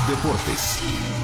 Deportes.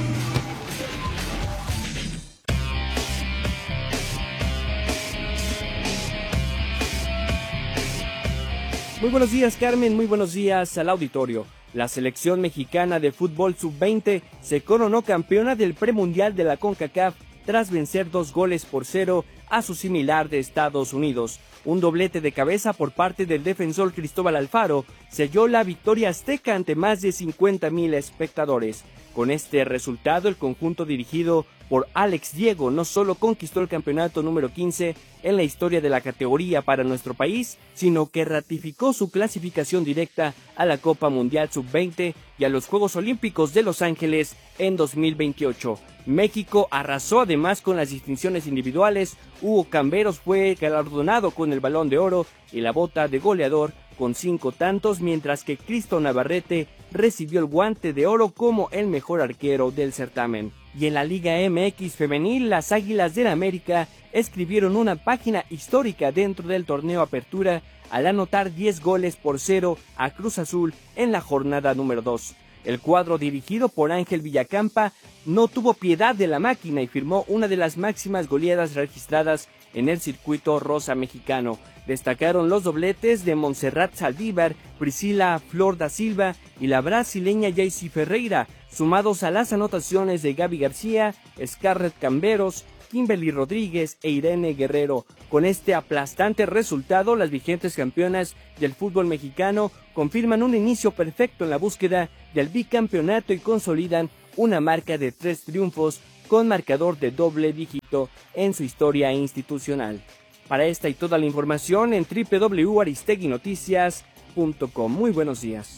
Muy buenos días, Carmen, muy buenos días al auditorio. La selección mexicana de fútbol sub-20 se coronó campeona del premundial de la CONCACAF tras vencer 2-0 a su similar de Estados Unidos. Un doblete de cabeza por parte del defensor Cristóbal Alfaro selló la victoria azteca ante más de 50,000 espectadores. Con este resultado, el conjunto dirigido por Alex Diego no solo conquistó el campeonato número 15 en la historia de la categoría para nuestro país, sino que ratificó su clasificación directa a la Copa Mundial Sub-20 y a los Juegos Olímpicos de Los Ángeles en 2028. México arrasó además con las distinciones individuales. Hugo Camberos fue galardonado con el Balón de Oro y la bota de goleador con 5 tantos, mientras que Cristo Navarrete recibió el Guante de Oro como el mejor arquero del certamen. Y en la Liga MX femenil, las Águilas del América escribieron una página histórica dentro del torneo Apertura al anotar 10-0 a Cruz Azul en la jornada número 2. El cuadro dirigido por Ángel Villacampa no tuvo piedad de la máquina y firmó una de las máximas goleadas registradas en el circuito rosa mexicano. Destacaron los dobletes de Montserrat Saldívar, Priscila Flor da Silva y la brasileña Jaycee Ferreira, sumados a las anotaciones de Gaby García, Scarlett Camberos, Kimberly Rodríguez e Irene Guerrero. Con este aplastante resultado, las vigentes campeonas del fútbol mexicano confirman un inicio perfecto en la búsqueda del bicampeonato y consolidan una marca de 3 triunfos con marcador de doble dígito en su historia institucional. Para esta y toda la información en www.aristeguinoticias.com. Muy buenos días.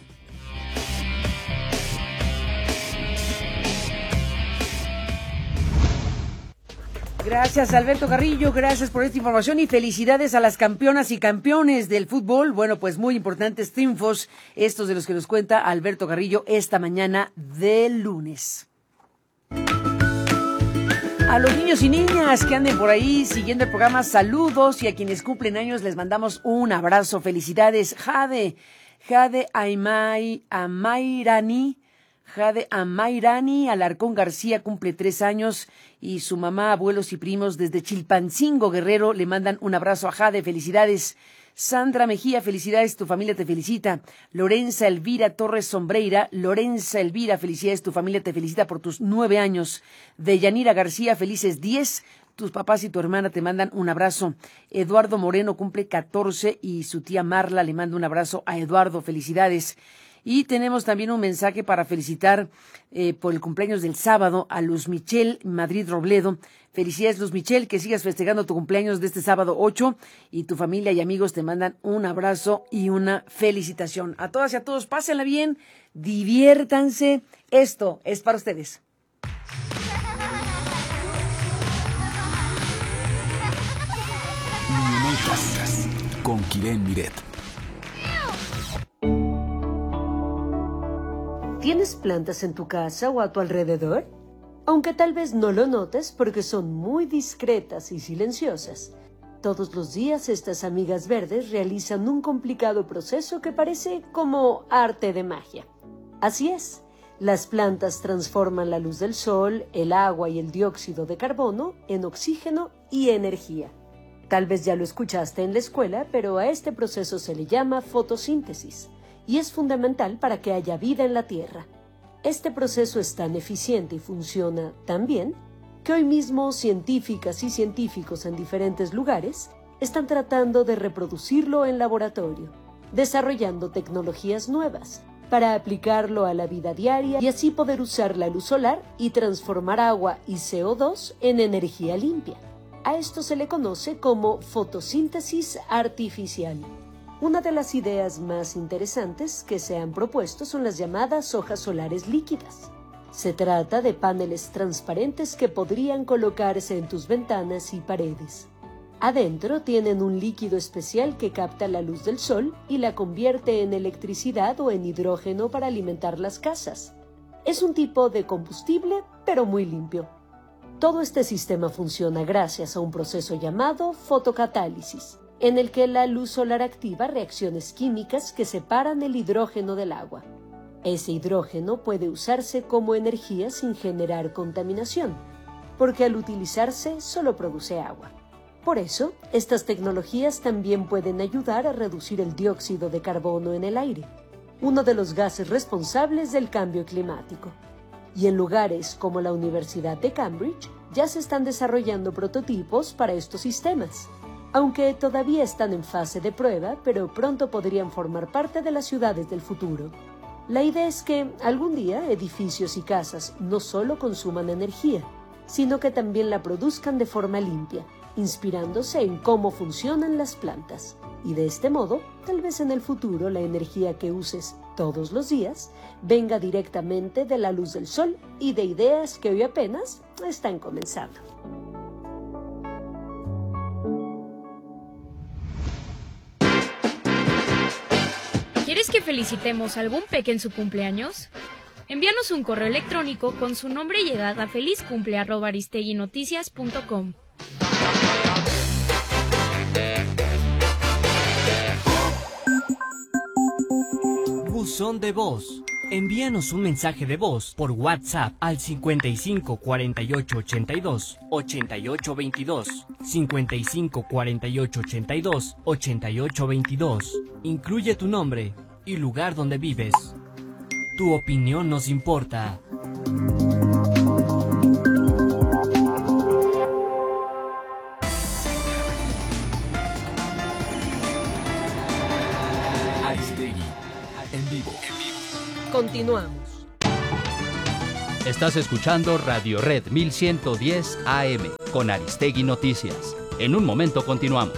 Gracias, Alberto Carrillo, gracias por esta información y felicidades a las campeonas y campeones del fútbol. Bueno, pues muy importantes triunfos, estos de los que nos cuenta Alberto Carrillo esta mañana de lunes. A los niños y niñas que anden por ahí siguiendo el programa, saludos, y a quienes cumplen años les mandamos un abrazo. Felicidades, Jade Amairani Alarcón García cumple 3 años y su mamá, abuelos y primos desde Chilpancingo, Guerrero, le mandan un abrazo a Jade. Felicidades. Sandra Mejía, felicidades, tu familia te felicita. Lorenza Elvira Torres Sombreira, Lorenza Elvira, felicidades, tu familia te felicita por tus 9 años. Deyanira García, felices 10. Tus papás y tu hermana te mandan un abrazo. Eduardo Moreno cumple 14 y su tía Marla le manda un abrazo a Eduardo. Felicidades. Y tenemos también un mensaje para felicitar por el cumpleaños del sábado a Luz Michel Madrid Robledo. Felicidades, Luz Michel, que sigas festejando tu cumpleaños de este sábado 8 y tu familia y amigos te mandan un abrazo y una felicitación. A todas y a todos, pásenla bien, diviértanse. Esto es para ustedes. Minutos con Kiren Miret. ¿Tienes plantas en tu casa o a tu alrededor? Aunque tal vez no lo notes porque son muy discretas y silenciosas, todos los días estas amigas verdes realizan un complicado proceso que parece como arte de magia. Así es, las plantas transforman la luz del sol, el agua y el dióxido de carbono en oxígeno y energía. Tal vez ya lo escuchaste en la escuela, pero a este proceso se le llama fotosíntesis. Y es fundamental para que haya vida en la Tierra. Este proceso es tan eficiente y funciona tan bien que hoy mismo científicas y científicos en diferentes lugares están tratando de reproducirlo en laboratorio, desarrollando tecnologías nuevas para aplicarlo a la vida diaria y así poder usar la luz solar y transformar agua y CO2 en energía limpia. A esto se le conoce como fotosíntesis artificial. Una de las ideas más interesantes que se han propuesto son las llamadas hojas solares líquidas. Se trata de paneles transparentes que podrían colocarse en tus ventanas y paredes. Adentro tienen un líquido especial que capta la luz del sol y la convierte en electricidad o en hidrógeno para alimentar las casas. Es un tipo de combustible, pero muy limpio. Todo este sistema funciona gracias a un proceso llamado fotocatálisis, en el que la luz solar activa reacciones químicas que separan el hidrógeno del agua. Ese hidrógeno puede usarse como energía sin generar contaminación, porque al utilizarse solo produce agua. Por eso, estas tecnologías también pueden ayudar a reducir el dióxido de carbono en el aire, uno de los gases responsables del cambio climático. Y en lugares como la Universidad de Cambridge ya se están desarrollando prototipos para estos sistemas, aunque todavía están en fase de prueba, pero pronto podrían formar parte de las ciudades del futuro. La idea es que algún día edificios y casas no solo consuman energía, sino que también la produzcan de forma limpia, inspirándose en cómo funcionan las plantas. Y de este modo, tal vez en el futuro la energía que uses todos los días venga directamente de la luz del sol y de ideas que hoy apenas están comenzando. ¿Quieres que felicitemos a algún peque en su cumpleaños? Envíanos un correo electrónico con su nombre y edad a felizcumple@aristeguinoticias.com. Buzón de voz. Envíanos un mensaje de voz por WhatsApp al 55 48 82 88 22, 55 48 82 88 22. Incluye tu nombre y lugar donde vives. Tu opinión nos importa. Aristegui, en vivo. Continuamos. Estás escuchando Radio Red 1110 AM con Aristegui Noticias. En un momento continuamos.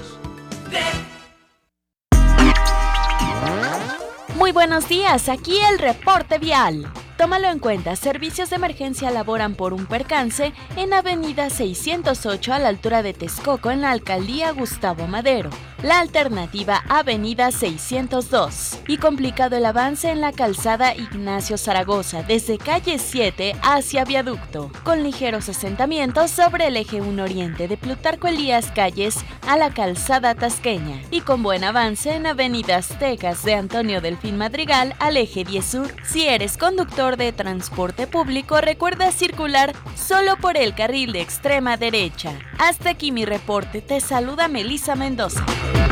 Muy buenos días, aquí el reporte vial. Tómalo en cuenta, servicios de emergencia laboran por un percance en Avenida 608 a la altura de Texcoco en la Alcaldía Gustavo Madero. La alternativa Avenida 602 y complicado el avance en la calzada Ignacio Zaragoza desde calle 7 hacia Viaducto, con ligeros asentamientos sobre el eje 1 Oriente de Plutarco Elías Calles a la calzada Tasqueña y con buen avance en Avenida Aztecas de Antonio Delfín Madrigal al eje 10 Sur. Si eres conductor de transporte público, recuerda circular solo por el carril de extrema derecha. Hasta aquí mi reporte, te saluda Melissa Mendoza.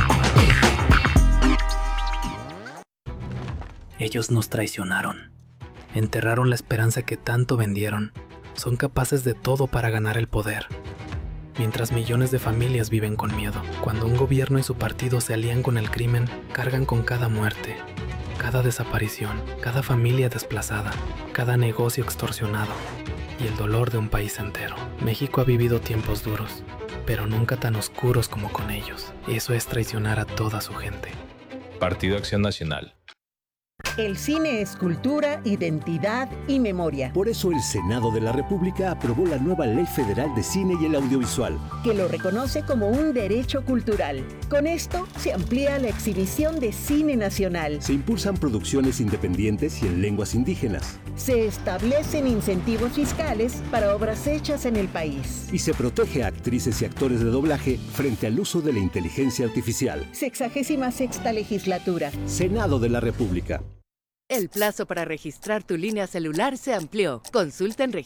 Ellos nos traicionaron, enterraron la esperanza que tanto vendieron, son capaces de todo para ganar el poder. Mientras millones de familias viven con miedo, cuando un gobierno y su partido se alían con el crimen, cargan con cada muerte, cada desaparición, cada familia desplazada, cada negocio extorsionado y el dolor de un país entero. México ha vivido tiempos duros, pero nunca tan oscuros como con ellos. Eso es traicionar a toda su gente. Partido Acción Nacional. El cine es cultura, identidad y memoria. Por eso el Senado de la República aprobó la nueva Ley Federal de Cine y el Audiovisual, que lo reconoce como un derecho cultural. Con esto se amplía la exhibición de cine nacional. Se impulsan producciones independientes y en lenguas indígenas. Se establecen incentivos fiscales para obras hechas en el país. Y se protege a actrices y actores de doblaje frente al uso de la inteligencia artificial. 66ª legislatura. Senado de la República. El plazo para registrar tu línea celular se amplió. Consulta en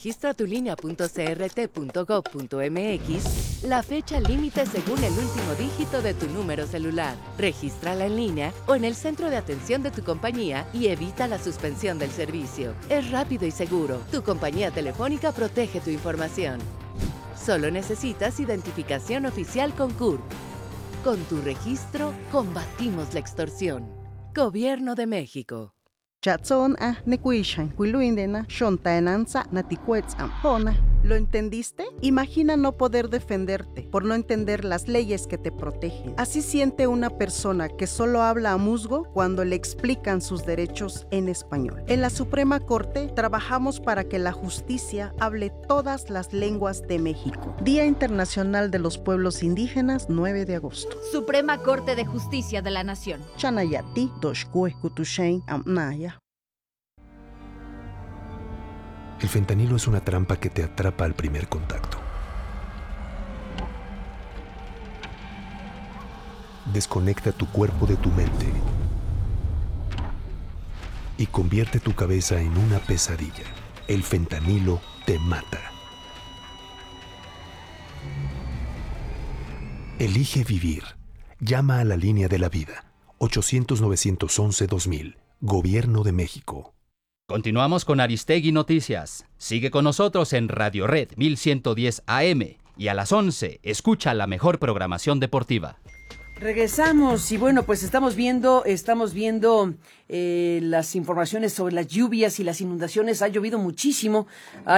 registratulinea.crt.gov.mx la fecha límite según el último dígito de tu número celular. Regístrala en línea o en el centro de atención de tu compañía y evita la suspensión del servicio. Es rápido y seguro. Tu compañía telefónica protege tu información. Solo necesitas identificación oficial con CURP. Con tu registro, combatimos la extorsión. Gobierno de México. ¿Lo entendiste? Imagina no poder defenderte por no entender las leyes que te protegen. Así siente una persona que solo habla a musgo cuando le explican sus derechos en español. En la Suprema Corte trabajamos para que la justicia hable todas las lenguas de México. Día Internacional de los Pueblos Indígenas, 9 de agosto. Suprema Corte de Justicia de la Nación. Chanayati, Doshkue, Kutushain, Amnaya. El fentanilo es una trampa que te atrapa al primer contacto. Desconecta tu cuerpo de tu mente. y convierte tu cabeza en una pesadilla. El fentanilo te mata. Elige vivir. Llama a la línea de la vida. 800-911-2000. Gobierno de México. Continuamos con Aristegui Noticias. Sigue con nosotros en Radio Red 1110 AM y a las 11 escucha la mejor programación deportiva. Regresamos y bueno, pues estamos viendo las informaciones sobre las lluvias y las inundaciones. Ha llovido muchísimo,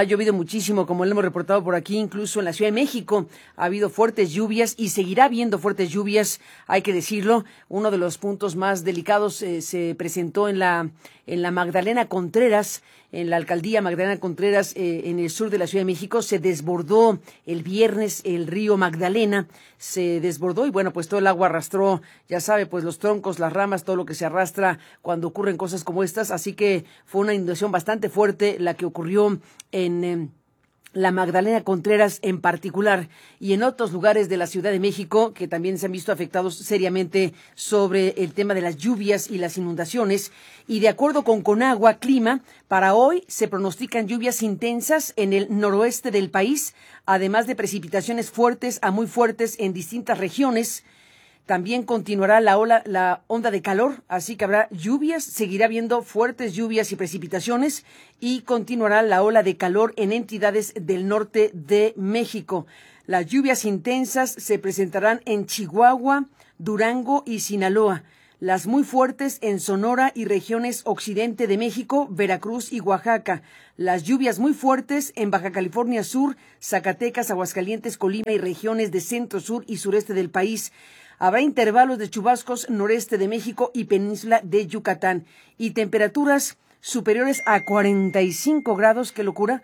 como lo hemos reportado por aquí, incluso en la Ciudad de México ha habido fuertes lluvias y seguirá habiendo fuertes lluvias, hay que decirlo. Uno de los puntos más delicados se presentó en la Magdalena Contreras, en la alcaldía Magdalena Contreras, en el sur de la Ciudad de México. Se desbordó el viernes el río Magdalena, se desbordó y bueno, pues todo el agua arrastró, ya sabe, pues los troncos, las ramas, todo lo que se arrastra cuando ocurren cosas como estas, así que fue una inundación bastante fuerte la que ocurrió en la Magdalena Contreras en particular y en otros lugares de la Ciudad de México que también se han visto afectados seriamente sobre el tema de las lluvias y las inundaciones. Y de acuerdo con Conagua Clima, para hoy se pronostican lluvias intensas en el noroeste del país, además de precipitaciones fuertes a muy fuertes en distintas regiones. También continuará la onda de calor, así que habrá lluvias, seguirá habiendo fuertes lluvias y precipitaciones y continuará la ola de calor en entidades del norte de México. Las lluvias intensas se presentarán en Chihuahua, Durango y Sinaloa. Las muy fuertes en Sonora y regiones occidente de México, Veracruz y Oaxaca. Las lluvias muy fuertes en Baja California Sur, Zacatecas, Aguascalientes, Colima y regiones de centro, sur y sureste del país. Habrá intervalos de chubascos noreste de México y península de Yucatán. Y temperaturas superiores a 45 grados, qué locura,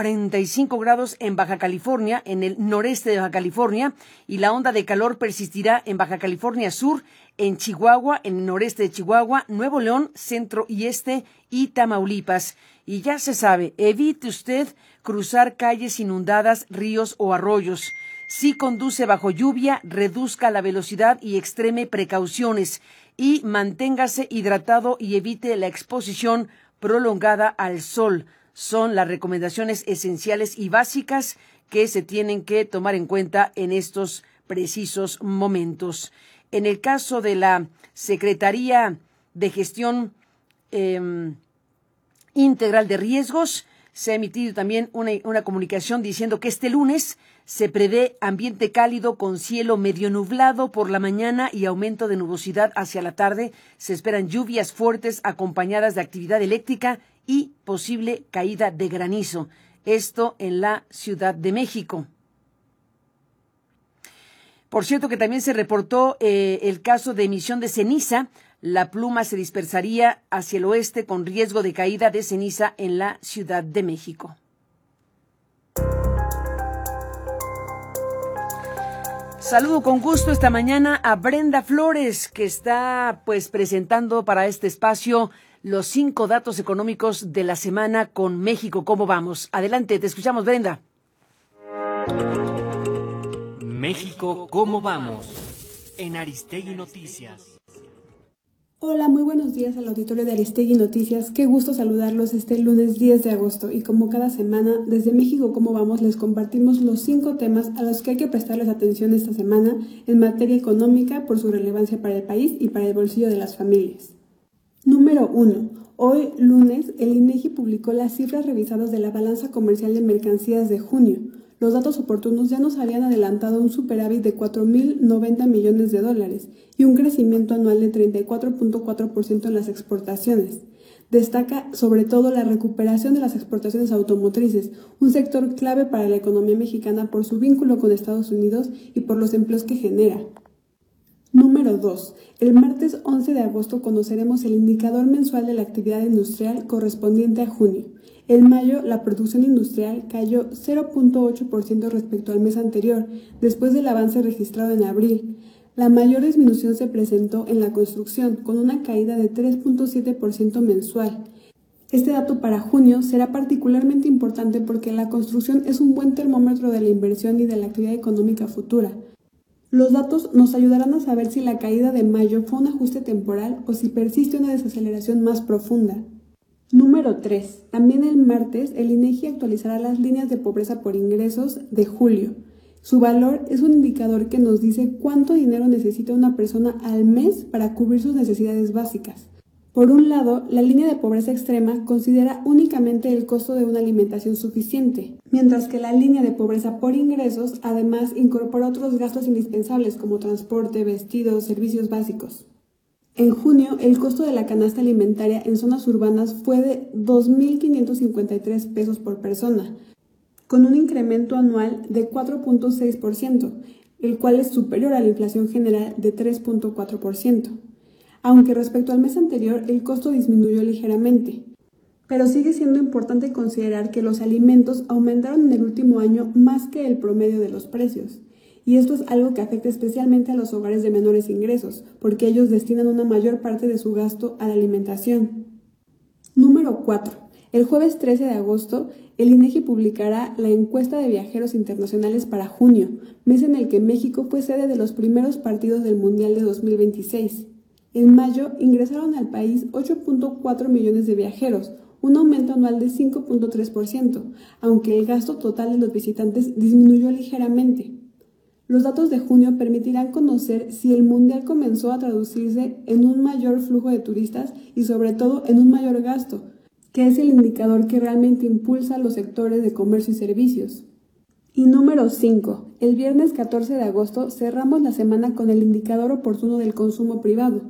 45 grados en Baja California, en el noreste de Baja California, y la onda de calor persistirá en Baja California Sur, en Chihuahua, en el noreste de Chihuahua, Nuevo León, centro y este y Tamaulipas. Y ya se sabe, evite usted cruzar calles inundadas, ríos o arroyos. Si conduce bajo lluvia, reduzca la velocidad y extreme precauciones y manténgase hidratado y evite la exposición prolongada al sol. Son las recomendaciones esenciales y básicas que se tienen que tomar en cuenta en estos precisos momentos. En el caso de la Secretaría de Gestión Integral de Riesgos, se ha emitido también una comunicación diciendo que este lunes se prevé ambiente cálido con cielo medio nublado por la mañana y aumento de nubosidad hacia la tarde. Se esperan lluvias fuertes acompañadas de actividad eléctrica y posible caída de granizo. Esto en la Ciudad de México. Por cierto que también se reportó el caso de emisión de ceniza. La pluma se dispersaría hacia el oeste con riesgo de caída de ceniza en la Ciudad de México. Saludo con gusto esta mañana a Brenda Flores, que está presentando para este espacio los 5 datos económicos de la semana con México. ¿Cómo vamos? Adelante, te escuchamos, Brenda. México, ¿cómo vamos? En Aristegui Noticias. Hola, muy buenos días al auditorio de Aristegui Noticias. Qué gusto saludarlos este lunes 10 de agosto y como cada semana, desde México ¿Cómo vamos? Les compartimos los 5 temas a los que hay que prestarles atención esta semana en materia económica por su relevancia para el país y para el bolsillo de las familias. Número 1. Hoy, lunes, el INEGI publicó las cifras revisadas de la balanza comercial de mercancías de junio. Los datos oportunos ya nos habían adelantado un superávit de 4.090 millones de dólares y un crecimiento anual de 34.4% en las exportaciones. Destaca sobre todo la recuperación de las exportaciones automotrices, un sector clave para la economía mexicana por su vínculo con Estados Unidos y por los empleos que genera. Número 2. El martes 11 de agosto conoceremos el indicador mensual de la actividad industrial correspondiente a junio. En mayo, la producción industrial cayó 0.8% respecto al mes anterior, después del avance registrado en abril. La mayor disminución se presentó en la construcción, con una caída de 3.7% mensual. Este dato para junio será particularmente importante porque la construcción es un buen termómetro de la inversión y de la actividad económica futura. Los datos nos ayudarán a saber si la caída de mayo fue un ajuste temporal o si persiste una desaceleración más profunda. Número 3. También el martes, el INEGI actualizará las líneas de pobreza por ingresos de julio. Su valor es un indicador que nos dice cuánto dinero necesita una persona al mes para cubrir sus necesidades básicas. Por un lado, la línea de pobreza extrema considera únicamente el costo de una alimentación suficiente, mientras que la línea de pobreza por ingresos además incorpora otros gastos indispensables como transporte, vestidos, servicios básicos. En junio, el costo de la canasta alimentaria en zonas urbanas fue de 2.553 pesos por persona, con un incremento anual de 4.6%, el cual es superior a la inflación general de 3.4%. Aunque respecto al mes anterior el costo disminuyó ligeramente. Pero sigue siendo importante considerar que los alimentos aumentaron en el último año más que el promedio de los precios. Y esto es algo que afecta especialmente a los hogares de menores ingresos, porque ellos destinan una mayor parte de su gasto a la alimentación. Número 4. El jueves 13 de agosto, el INEGI publicará la encuesta de viajeros internacionales para junio, mes en el que México fue sede de los primeros partidos del Mundial de 2026. En mayo ingresaron al país 8.4 millones de viajeros, un aumento anual de 5.3%, aunque el gasto total de los visitantes disminuyó ligeramente. Los datos de junio permitirán conocer si el Mundial comenzó a traducirse en un mayor flujo de turistas y sobre todo en un mayor gasto, que es el indicador que realmente impulsa los sectores de comercio y servicios. Y número 5. El viernes 14 de agosto cerramos la semana con el indicador oportuno del consumo privado.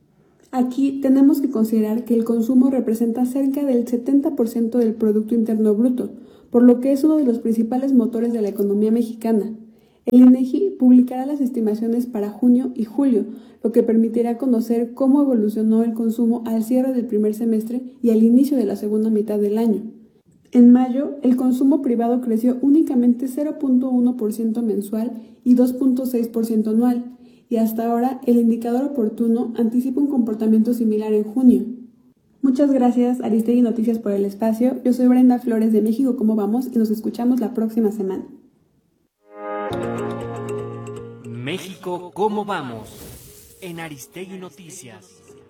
Aquí tenemos que considerar que el consumo representa cerca del 70% del Producto Interno Bruto, por lo que es uno de los principales motores de la economía mexicana. El INEGI publicará las estimaciones para junio y julio, lo que permitirá conocer cómo evolucionó el consumo al cierre del primer semestre y al inicio de la segunda mitad del año. En mayo, el consumo privado creció únicamente 0.1% mensual y 2.6% anual, y hasta ahora el indicador oportuno anticipa un comportamiento similar en junio. Muchas gracias, Aristegui Noticias, por el espacio. Yo soy Brenda Flores de México, ¿cómo vamos? Y nos escuchamos la próxima semana. México, ¿cómo vamos? En Aristegui Noticias.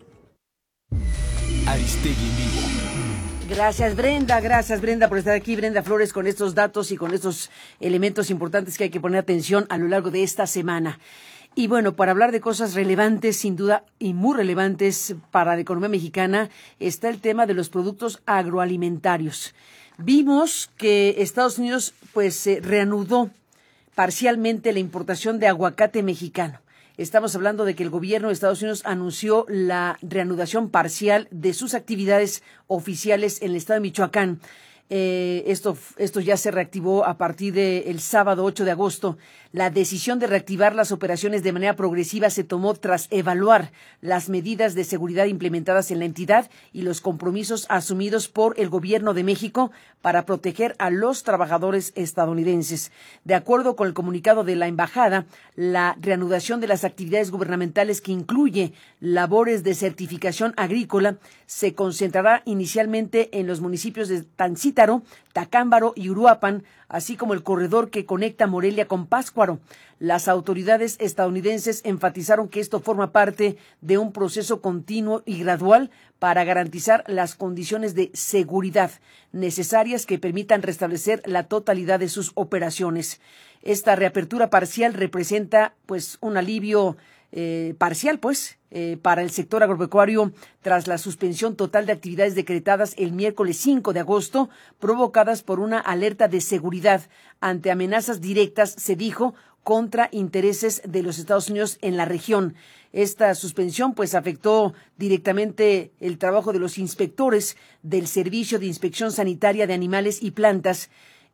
Aristegui en vivo. Gracias Brenda por estar aquí, Brenda Flores, con estos datos y con estos elementos importantes que hay que poner atención a lo largo de esta semana. Y bueno, para hablar de cosas relevantes, sin duda, y muy relevantes para la economía mexicana, está el tema de los productos agroalimentarios. Vimos que Estados Unidos reanudó parcialmente la importación de aguacate mexicano. Estamos hablando de que el gobierno de Estados Unidos anunció la reanudación parcial de sus actividades oficiales en el estado de Michoacán. Esto ya se reactivó a partir del sábado 8 de agosto. La decisión de reactivar las operaciones de manera progresiva se tomó tras evaluar las medidas de seguridad implementadas en la entidad y los compromisos asumidos por el gobierno de México para proteger a los trabajadores estadounidenses. De acuerdo con el comunicado de la embajada, la reanudación de las actividades gubernamentales, que incluye labores de certificación agrícola, se concentrará inicialmente en los municipios de Tancítaro, Tacámbaro y Uruapan, así como el corredor que conecta Morelia con Pátzcuaro. Las autoridades estadounidenses enfatizaron que esto forma parte de un proceso continuo y gradual para garantizar las condiciones de seguridad necesarias que permitan restablecer la totalidad de sus operaciones. Esta reapertura parcial representa un alivio parcial para el sector agropecuario tras la suspensión total de actividades decretadas el miércoles 5 de agosto, provocadas por una alerta de seguridad ante amenazas directas, se dijo, contra intereses de los Estados Unidos en la región. Esta suspensión afectó directamente el trabajo de los inspectores del Servicio de Inspección Sanitaria de Animales y Plantas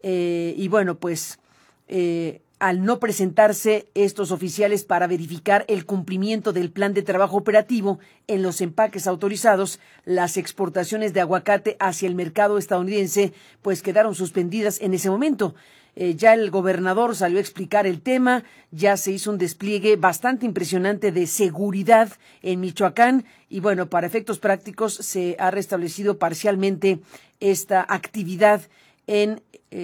al no presentarse estos oficiales para verificar el cumplimiento del plan de trabajo operativo en los empaques autorizados, las exportaciones de aguacate hacia el mercado estadounidense quedaron suspendidas en ese momento. Ya el gobernador salió a explicar el tema, ya se hizo un despliegue bastante impresionante de seguridad en Michoacán y para efectos prácticos se ha restablecido parcialmente esta actividad en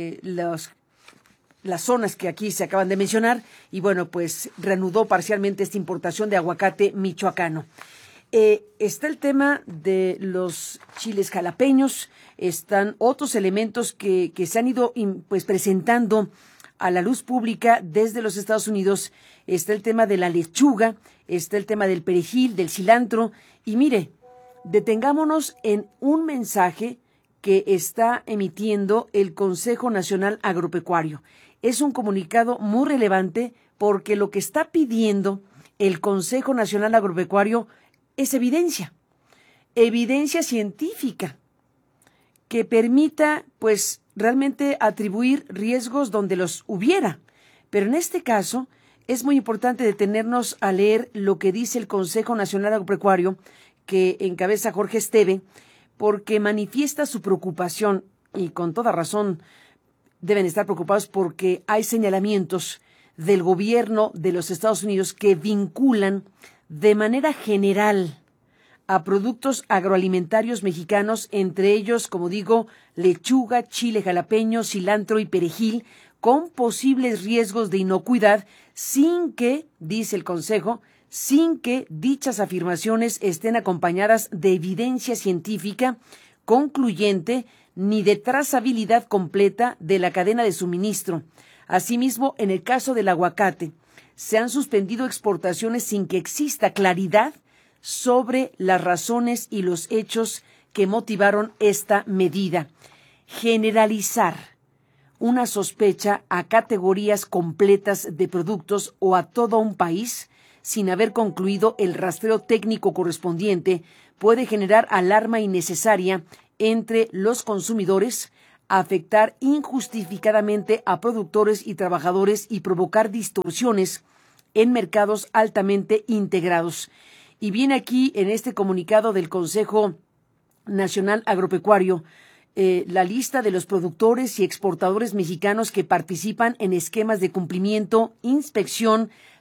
las zonas que aquí se acaban de mencionar y reanudó parcialmente esta importación de aguacate michoacano. está el tema de los chiles jalapeños, están otros elementos que se han ido pues presentando a la luz pública desde los Estados Unidos. Está el tema de la lechuga, está el tema del perejil, del cilantro. Y mire, detengámonos en un mensaje que está emitiendo el Consejo Nacional Agropecuario. Es un comunicado muy relevante porque lo que está pidiendo el Consejo Nacional Agropecuario es evidencia científica que permita, pues, realmente atribuir riesgos donde los hubiera. Pero en este caso es muy importante detenernos a leer lo que dice el Consejo Nacional Agropecuario, que encabeza Jorge Esteve, porque manifiesta su preocupación, y con toda razón deben estar preocupados porque hay señalamientos del gobierno de los Estados Unidos que vinculan de manera general a productos agroalimentarios mexicanos, entre ellos, como digo, lechuga, chile jalapeño, cilantro y perejil, con posibles riesgos de inocuidad, sin que, dice el Consejo, sin que dichas afirmaciones estén acompañadas de evidencia científica concluyente ni de trazabilidad completa de la cadena de suministro. Asimismo, en el caso del aguacate, se han suspendido exportaciones sin que exista claridad sobre las razones y los hechos que motivaron esta medida. Generalizar una sospecha a categorías completas de productos o a todo un país sin haber concluido el rastreo técnico correspondiente puede generar alarma innecesaria entre los consumidores, afectar injustificadamente a productores y trabajadores y provocar distorsiones en mercados altamente integrados. Y viene aquí en este comunicado del Consejo Nacional Agropecuario la lista de los productores y exportadores mexicanos que participan en esquemas de cumplimiento, inspección,